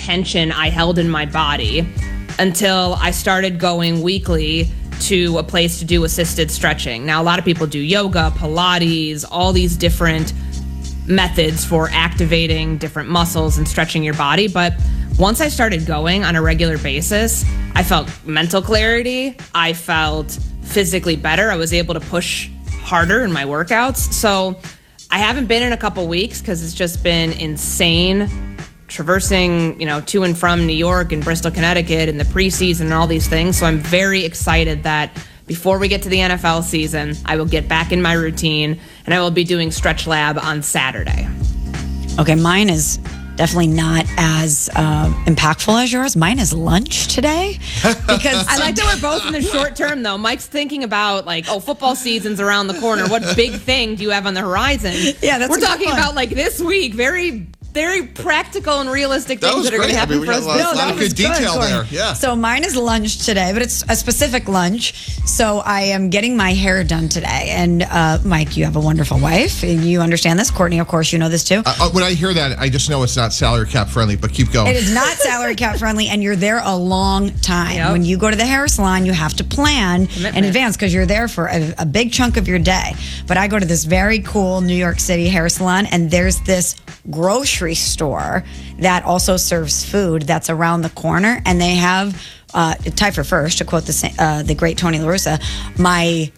tension I held in my body until I started going weekly to a place to do assisted stretching. Now, a lot of people do yoga, Pilates, all these different methods for activating different muscles and stretching your body. But once I started going on a regular basis, I felt mental clarity. I felt physically better. I was able to push harder in my workouts. So I haven't been in a couple weeks because it's just been insane traversing, to and from New York and Bristol, Connecticut in the preseason and all these things. So I'm very excited that before we get to the NFL season, I will get back in my routine and I will be doing Stretch Lab on Saturday. Okay, mine is definitely not as impactful as yours. Mine is lunch today. Because I like that we're both in the short term, though. Mike's thinking about, football season's around the corner. What big thing do you have on the horizon? Yeah, that's we're talking about, this week, very very practical and realistic things that are going to happen for us. A lot of good detail there. Yeah. So mine is lunch today, but it's a specific lunch. So I am getting my hair done today. And Mike, you have a wonderful wife. You understand this. Courtney, of course, you know this too. When I hear that, I just know it's not salary cap friendly, but keep going. It is not salary cap friendly, and you're there a long time. Yep. When you go to the hair salon, you have to plan in advance because you're there for a big chunk of your day. But I go to this very cool New York City hair salon, and there's this grocery store that also serves food that's around the corner, and they have tied for first, to quote the great Tony La Russa, my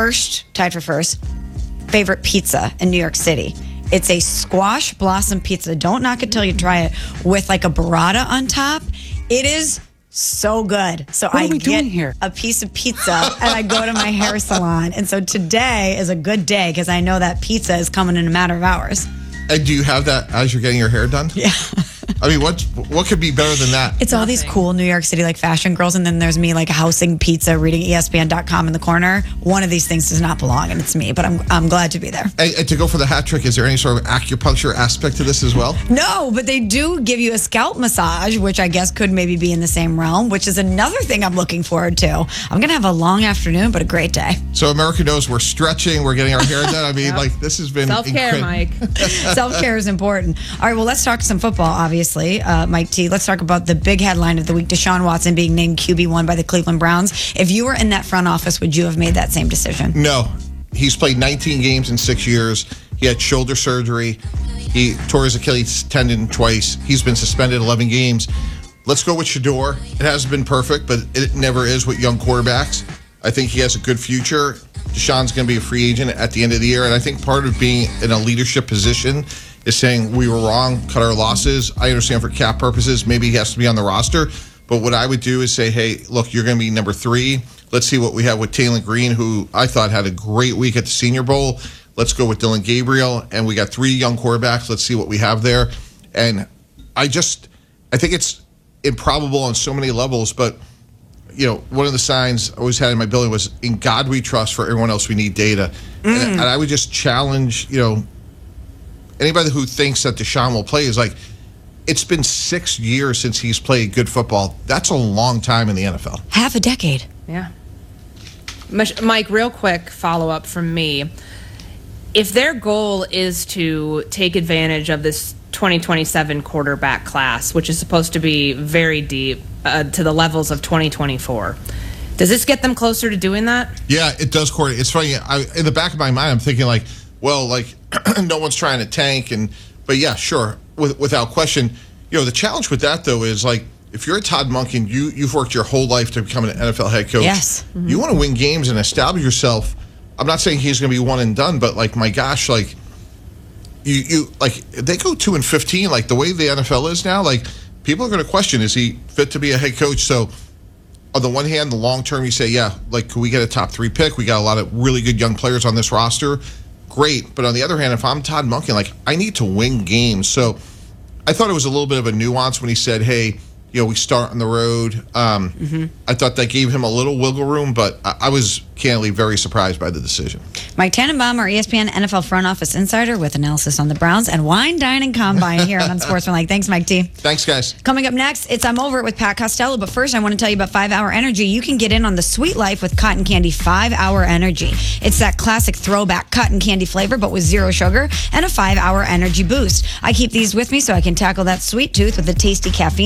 tied for first favorite pizza in New York City. It's a squash blossom pizza. Don't knock it till you try it, with like a burrata on top. It is so good. So I get a piece of pizza and I go to my hair salon. And so today is a good day because I know that pizza is coming in a matter of hours. And do you have that as you're getting your hair done? Yeah. I mean, what could be better than that? It's all these cool New York City fashion girls, and then there's me housing pizza, reading ESPN.com in the corner. One of these things does not belong, and it's me, but I'm glad to be there. And to go for the hat trick, is there any sort of acupuncture aspect to this as well? No, but they do give you a scalp massage, which I guess could maybe be in the same realm, which is another thing I'm looking forward to. I'm going to have a long afternoon, but a great day. So America knows we're stretching, we're getting our hair done. I mean, this has been self-care, Mike. Self-care is important. All right, well, let's talk some football, obviously. Mike T, let's talk about the big headline of the week, Deshaun Watson being named QB1 by the Cleveland Browns. If you were in that front office, would you have made that same decision? No. He's played 19 games in 6 years. He had shoulder surgery. He tore his Achilles tendon twice. He's been suspended 11 games. Let's go with Shedeur. It hasn't been perfect, but it never is with young quarterbacks. I think he has a good future. Deshaun's going to be a free agent at the end of the year, and I think part of being in a leadership position is saying we were wrong, cut our losses. I understand for cap purposes, maybe he has to be on the roster. But what I would do is say, hey, look, you're going to be number 3. Let's see what we have with Taylor Green, who I thought had a great week at the Senior Bowl. Let's go with Dylan Gabriel. And we got 3 young quarterbacks. Let's see what we have there. And I think it's improbable on so many levels. But, one of the signs I always had in my building was, in God we trust, for everyone else we need data. And I would just challenge, anybody who thinks that Deshaun will play is it's been 6 years since he's played good football. That's a long time in the NFL. Half a decade. Yeah. Mike, real quick follow-up from me. If their goal is to take advantage of this 2027 quarterback class, which is supposed to be very deep to the levels of 2024, does this get them closer to doing that? Yeah, it does, Corey. It's funny. In the back of my mind, I'm thinking no one's trying to tank, but yeah, sure, without question. The challenge with that though is if you're a Todd Monken, you've worked your whole life to become an NFL head coach. Yes. Mm-hmm. You want to win games and establish yourself. I'm not saying he's going to be one and done, but my gosh, you they go 2-15, the way the NFL is now, people are going to question, is he fit to be a head coach? So on the one hand, the long term, you say, yeah, could we get a top 3 pick? We got a lot of really good young players on this roster. Great. But on the other hand, if I'm Todd Monken, I need to win games. So I thought it was a little bit of a nuance when he said, hey, we start on the road. I thought that gave him a little wiggle room, but I was candidly very surprised by the decision. Mike Tannenbaum, our ESPN NFL front office insider, with analysis on the Browns and Wine Dining Combine here on Unsportsmanlike. Thanks, Mike T. Thanks, guys. Coming up next, it's I'm Over It with Pat Costello. But first, I want to tell you about 5 Hour Energy. You can get in on the sweet life with cotton candy 5 Hour Energy. It's that classic throwback cotton candy flavor, but with 0 sugar and a 5 Hour energy boost. I keep these with me so I can tackle that sweet tooth with the tasty caffeine